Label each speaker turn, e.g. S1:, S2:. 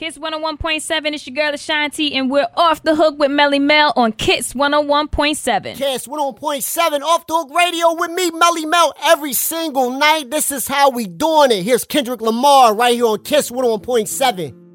S1: Kiss 101.7, it's your girl Ashanti, and we're off the hook with Melly Mel on Kiss 101.7.
S2: Kiss 101.7, Off the Hook Radio with me, Melly Mel, every single night. This is how we doing it. Here's Kendrick Lamar right here on Kiss 101.7.